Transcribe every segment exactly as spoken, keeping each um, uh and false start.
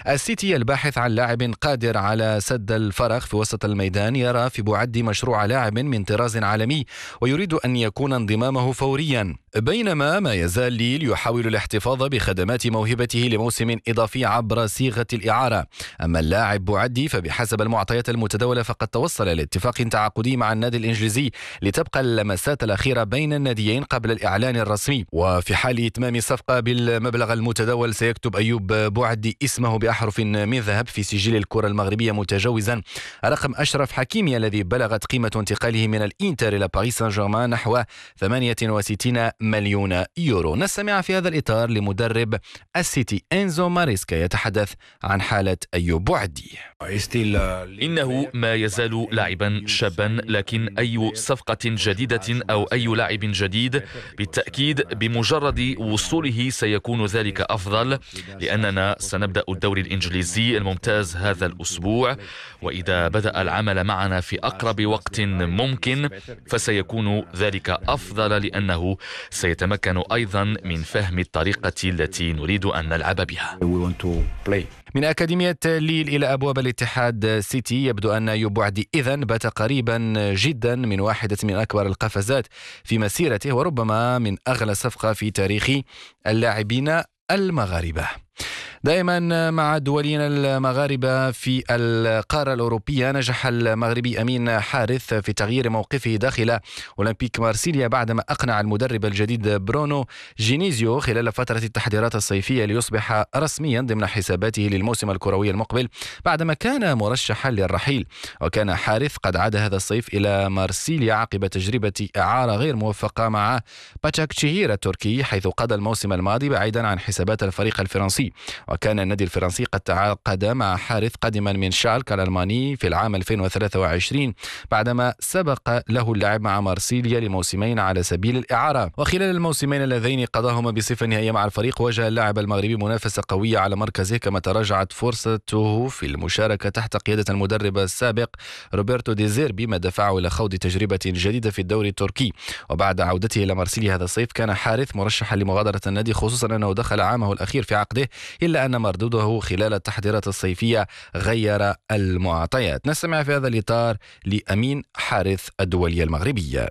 السيتي الباحث عن لاعب قادر على سد الفراغ في وسط الميدان يرى في بوعدي مشروع لاعب من طراز عالمي ويريد أن يكون انضمامه فوريا، بينما ما يزال ليل يحاول الاحتفاظ بخدمات موهبته لموسم إضافي عبر صيغة الإعارة. أما اللاعب بوعدي فبحسب المعطيات المتداولة فقد توصل لاتفاق تعاقدي مع النادي الإنجليزي لتبقى اللمسات الأخيرة بين الناديين قبل الإعلان الرسمي. وفي حال إتمام الصفقة بالمبلغ المتداول سيكتب أيوب بوعدي اسمه بأحرف من ذهب في سجل الكرة المغربية، متجاوزا رقم أشرف حكيمي الذي بلغت قيمة انتقاله من الإنتر إلى باريس سان جيرمان نحو ثمانية وستين مليون يورو. نستمع في هذا الإطار لمدرب السيتي إنزو ماريسكا يتحدث عن حالة أيوب بوعدي. إنه ما يزال لاعبا شابا، لكن أي صفقة جديدة أو أي لاعب جديد بالتأكيد بمجرد وصوله سيكون ذلك أفضل، لأننا سنبدأ الدوري الإنجليزي الممتاز هذا الأسبوع، وإذا بدأ العمل معنا في أقرب وقت ممكن فسيكون ذلك أفضل، لأنه سيتمكن أيضا من فهم الطريقة التي نريد أن نلعب بها. من أكاديمية ليل إلى أبواب الاتحاد سيتي، يبدو أن أيوب بوعدي إذن بات قريبا جدا من واحدة من أكبر القفزات في مسيرته، وربما من أغلى صفقة في تاريخ اللاعبين المغاربة. دائما مع دولين المغاربة في القارة الأوروبية، نجح المغربي أمين حارث في تغيير موقفه داخل أولمبيك مارسيليا بعدما أقنع المدرب الجديد برونو جينيزيو خلال فترة التحضيرات الصيفية ليصبح رسميا ضمن حساباته للموسم الكروي المقبل بعدما كان مرشحا للرحيل. وكان حارث قد عاد هذا الصيف إلى مارسيليا عقب تجربة إعارة غير موفقة مع باتشاكشيهير التركي، حيث قضى الموسم الماضي بعيدا عن حسابات الفريق الفرنسي. وكان النادي الفرنسي قد تعاقد مع حارث قادما من شالك الألماني في العام ألفين وثلاثة وعشرين بعدما سبق له اللعب مع مارسيليا لموسمين على سبيل الإعارة. وخلال الموسمين اللذين قضاهما بصفة نهائية مع الفريق واجه اللاعب المغربي منافسة قوية على مركزه، كما تراجعت فرصته في المشاركة تحت قيادة المدرب السابق روبرتو دي زيربي، ما دفعه إلى خوض تجربة جديدة في الدوري التركي. وبعد عودته إلى مارسيليا هذا الصيف كان حارث مرشحا لمغادرة النادي، خصوصا أنه دخل عامه الأخير في عقده، إلا أن مردوده خلال التحضيرات الصيفية غير المعطيات. نستمع في هذا الإطار لأمين حارث الدولية المغربية.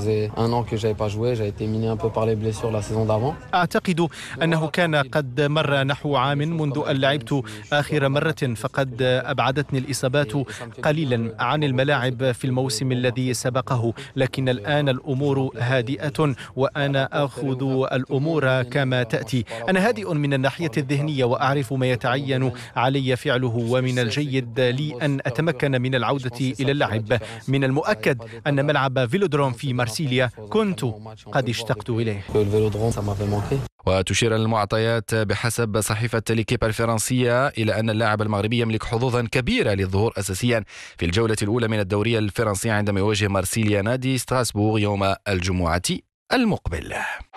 أعتقد أنه كان قد مر نحو عام منذ أن لعبت آخر مرة، فقد أبعدتني الإصابات قليلا عن الملاعب في الموسم الذي سبقه، لكن الآن الأمور هادئة وأنا أخذ الأمور كما تأتي. أنا هادئ من الناحية الذهنية وأعرف ما يتعين علي فعله، ومن الجيد لي أن أتمكن من العودة إلى اللعب. من المؤكد أن ملعب فيلودروم في مارسيليا كنت قد اشتقت إليه. وتشير المعطيات بحسب صحيفة ليكيب الفرنسية إلى أن اللاعب المغربي يملك حظوظا كبيرة للظهور أساسيا في الجولة الأولى من الدوري الفرنسي عندما يواجه مارسيليا نادي ستراسبورغ يوم الجمعة المقبل.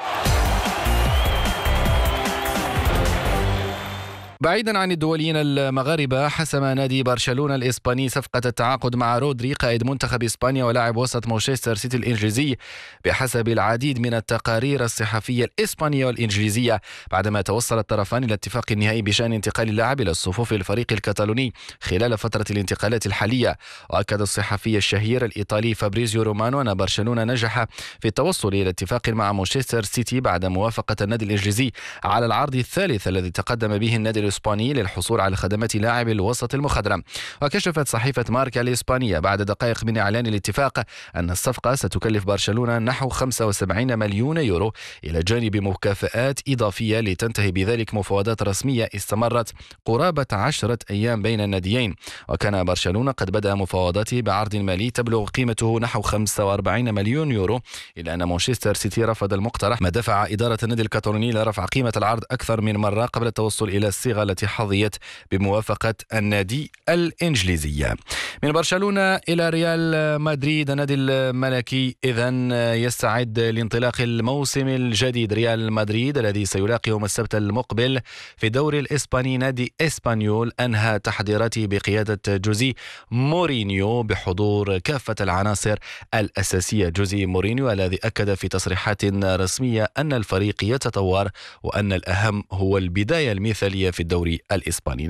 بعيدا عن الدوليين المغاربة، حسم نادي برشلونة الإسباني صفقة التعاقد مع رودري قائد منتخب إسبانيا ولاعب وسط مانشستر سيتي الإنجليزي بحسب العديد من التقارير الصحفية الإسبانية والإنجليزية، بعدما توصل الطرفان إلى اتفاق نهائي بشأن انتقال اللاعب إلى الصفوف الفريق الكتالوني خلال فترة الانتقالات الحالية. وأكد الصحفي الشهير الإيطالي فابريزيو رومانو أن برشلونة نجح في التوصل إلى اتفاق مع مانشستر سيتي بعد موافقة النادي الإنجليزي على العرض الثالث الذي تقدم به النادي الإسباني للحصول على خدمات لاعب الوسط المخضرم. وكشفت صحيفة ماركا الإسبانية بعد دقائق من إعلان الاتفاق أن الصفقة ستكلف برشلونة نحو خمسة وسبعين مليون يورو إلى جانب مكافآت إضافية، لتنتهي بذلك مفاوضات رسمية استمرت قرابة عشرة أيام بين الناديين. وكان برشلونة قد بدأ مفاوضاته بعرض مالي تبلغ قيمته نحو خمسة وأربعين مليون يورو، إلا أن مانشستر سيتي رفض المقترح، ما دفع إدارة النادي الكتالوني لرفع قيمة العرض أكثر من مرة قبل التوصل إلى الصيغة التي حظيت بموافقة النادي الإنجليزي. من برشلونة إلى ريال مدريد، النادي الملكي إذن يستعد لانطلاق الموسم الجديد. ريال مدريد الذي سيلاقي يوم السبت المقبل في الدوري الإسباني نادي إسبانيول أنهى تحضيراته بقيادة جوزي مورينيو بحضور كافة العناصر الأساسية. جوزي مورينيو الذي أكد في تصريحات رسمية أن الفريق يتطور وأن الأهم هو البداية المثالية في الدوري الإسباني.